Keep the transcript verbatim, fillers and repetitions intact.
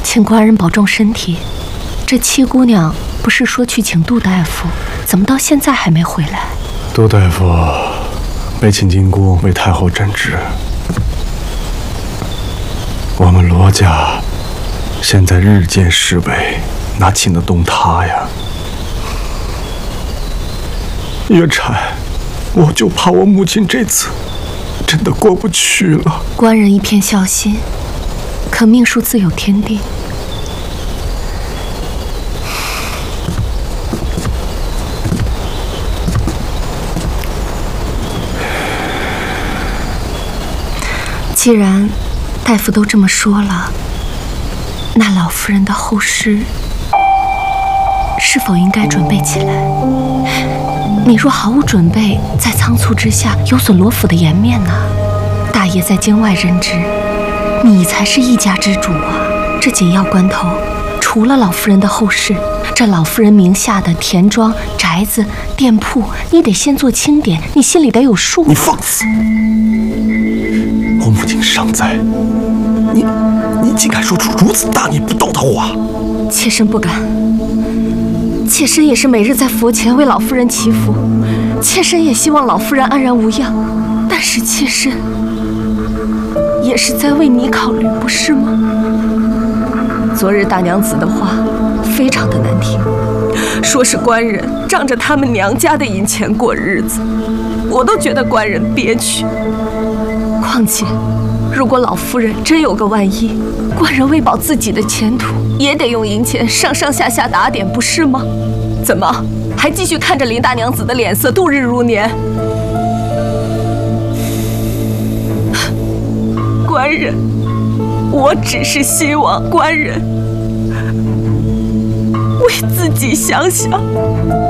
请官人保重身体。这七姑娘不是说去请杜大夫，怎么到现在还没回来？ 杜大夫被请进宫为太后诊治。我们罗家现在日渐式微，哪请得动他呀？月婵，我就怕我母亲这次真的过不去了。 官人一片孝心，可命数自有天定。既然大夫都这么说了，那老夫人的后事是否应该准备起来？你若毫无准备，在仓促之下有损罗府的颜面呢？大爷在京外任职，你才是一家之主啊！这紧要关头，除了老夫人的后事，这老夫人名下的田庄、宅子、店铺，你得先做清点，你心里得有数。 你放肆！我母亲尚在，你你竟敢说出如此大逆不道的话！ 妾身不敢，妾身也是每日在佛前为老夫人祈福，妾身也希望老夫人安然无恙，但是妾身也是在为你考虑，不是吗？昨日大娘子的话非常的难听，说是官人仗着他们娘家的银钱过日子，我都觉得官人憋屈。况且，如果老夫人真有个万一，官人为保自己的前途，也得用银钱上上下下打点，不是吗？怎么还继续看着林大娘子的脸色度日如年？官人，我只是希望官人为自己想想。